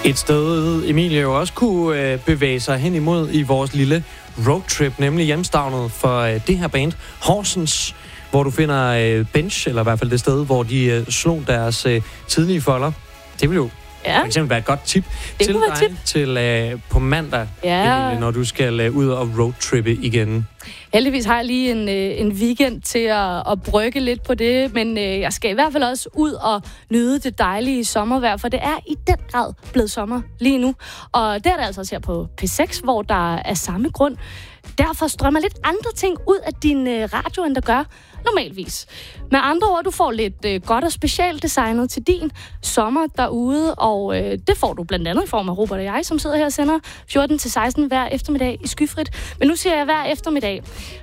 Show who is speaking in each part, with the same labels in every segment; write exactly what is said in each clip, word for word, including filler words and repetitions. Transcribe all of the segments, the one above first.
Speaker 1: Et sted, Emilie jo også kunne øh, bevæge sig hen imod i vores lille roadtrip, nemlig hjemstavnet for øh, det her band, Horsens, hvor du finder øh, Bench, eller i hvert fald det sted, hvor de øh, slog deres øh, tidlige folder. Det vil jo ja. for eksempel være et godt tip
Speaker 2: det
Speaker 1: til dig
Speaker 2: tip.
Speaker 1: til øh, på mandag,
Speaker 2: ja.
Speaker 1: Emilie, når du skal øh, ud og roadtrippe igen.
Speaker 2: Heldigvis har jeg lige en, øh, en weekend til at, at brygge lidt på det, men øh, jeg skal i hvert fald også ud og nyde det dejlige sommervejr, for det er i den grad blevet sommer lige nu. Og det er det altså også her på P seks, hvor der er samme grund. Derfor strømmer lidt andre ting ud af din øh, radio, end der gør normalvis. Med andre ord, du får lidt øh, godt og specielt designet til din sommer derude, og øh, det får du blandt andet i form af Robert og jeg, som sidder her og sender fjorten til seksten hver eftermiddag i Skyfrit. Men nu siger jeg hver eftermiddag.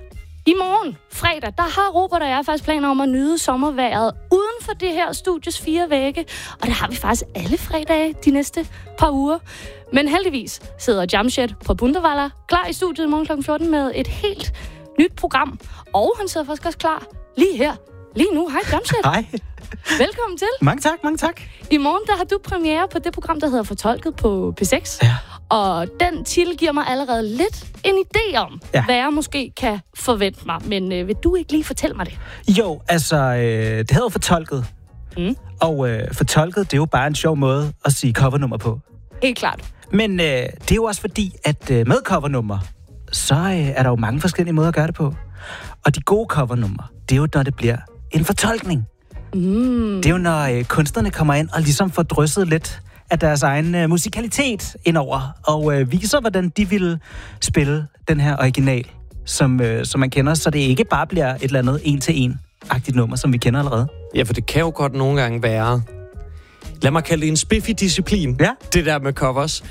Speaker 2: I morgen, fredag, der har Robert og jeg faktisk planer om at nyde sommervejret uden for det her studies fire vægge, og det har vi faktisk alle fredage de næste par uger. Men heldigvis sidder Jamshed på Bunderwalla klar i studiet i morgen klokken fjorten med et helt nyt program, og han sidder faktisk også klar lige her, lige nu. Hej Jamshed.
Speaker 3: Hej.
Speaker 2: Velkommen til.
Speaker 3: Mange tak, mange tak.
Speaker 2: I morgen der har du premiere på det program, der hedder Fortolket på P seks.
Speaker 3: Ja.
Speaker 2: Og den titel giver mig allerede lidt en idé om, ja. hvad jeg måske kan forvente mig. Men øh, vil du ikke lige fortælle mig det?
Speaker 3: Jo, altså, øh, det hedder Fortolket. Mm. Og øh, Fortolket, det er jo bare en sjov måde at sige covernummer på.
Speaker 2: Helt klart.
Speaker 3: Men øh, det er jo også fordi, at øh, med covernummer, så øh, er der jo mange forskellige måder at gøre det på. Og de gode covernummer, det er jo, når det bliver en fortolkning. Mm. Det er jo, når øh, kunstnerne kommer ind og ligesom får drysset lidt af deres egen øh, musikalitet indover, og øh, viser, hvordan de vil spille den her original, som, øh, som man kender, så det ikke bare bliver et eller andet en-til-en-agtigt nummer, som vi kender allerede.
Speaker 1: Ja, for det kan jo godt nogle gange være, lad mig kalde det en spiffy disciplin,
Speaker 3: ja.
Speaker 1: det der med covers.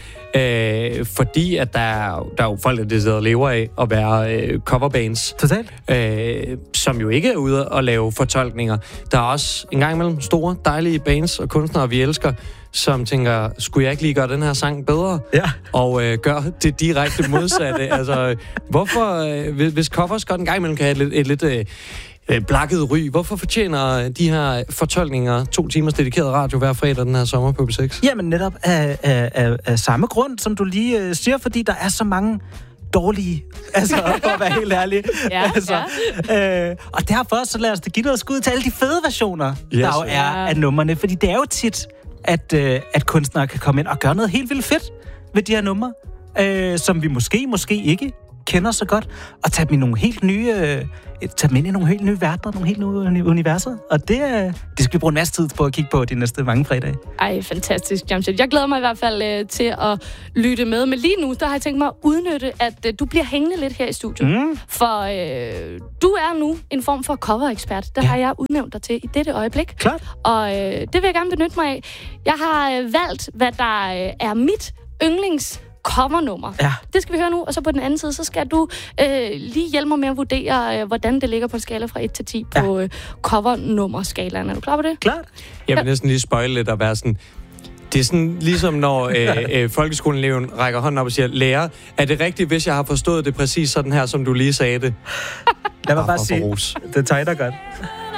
Speaker 1: Øh, fordi at der er, der er jo folk, der sidder og lever af at være øh, coverbands.
Speaker 3: Totalt.
Speaker 1: Øh, som jo ikke er ude at lave fortolkninger. Der er også en gang imellem store, dejlige bands og kunstnere, vi elsker, som tænker, skulle jeg ikke lige gøre den her sang bedre?
Speaker 3: Ja.
Speaker 1: Og øh, gøre det direkte modsatte. altså, hvorfor, øh, hvis covers godt en gang imellem kan have et, et, et lidt... Øh, blakket ry. Hvorfor fortjener de her fortolkninger to timers dedikeret radio hver fredag den her sommer på P seks?
Speaker 3: Jamen netop af, af, af, af samme grund, som du lige øh, siger, fordi der er så mange dårlige, altså for at være helt ærlig.
Speaker 2: ja,
Speaker 3: altså,
Speaker 2: ja.
Speaker 3: Øh, og derfor så lad os da give noget skud til alle de fede versioner, yes. der jo er
Speaker 2: ja.
Speaker 3: af numrene, fordi det er jo tit, at, øh, at kunstnere kan komme ind og gøre noget helt vildt fedt ved de her numre, øh, som vi måske, måske ikke kender så godt, og tage dem i nogle helt nye... Øh, tage dem ind i nogle helt nye verdener, nogle helt nye universer. Og det, det skal vi bruge en masse tid på at kigge på de næste mange fredage.
Speaker 2: Ej, fantastisk, Jamshed. Jeg glæder mig i hvert fald øh, til at lytte med. Men lige nu, der har jeg tænkt mig at udnytte, at øh, du bliver hængende lidt her i studiet. Mm. For øh, du er nu en form for cover-ekspert. Det ja. har jeg udnævnt dig til i dette øjeblik.
Speaker 3: Klart.
Speaker 2: Og øh, det vil jeg gerne benytte mig af. Jeg har øh, valgt, hvad der øh, er mit yndlings covernummer.
Speaker 3: Ja.
Speaker 2: Det skal vi høre nu, og så på den anden side, så skal du øh, lige hjælpe mig med at vurdere, øh, hvordan det ligger på en skala fra et til ti ja. på øh, covernummer-skalaen. Er du klar på det?
Speaker 3: Klart.
Speaker 1: Jeg vil næsten lige spoile lidt og være sådan, det er sådan ligesom når øh, øh, folkeskoleeleven rækker hånden op og siger, lærer, er det rigtigt, hvis jeg har forstået det præcis sådan her, som du lige sagde det?
Speaker 3: Lad mig bare sige, det tegner godt.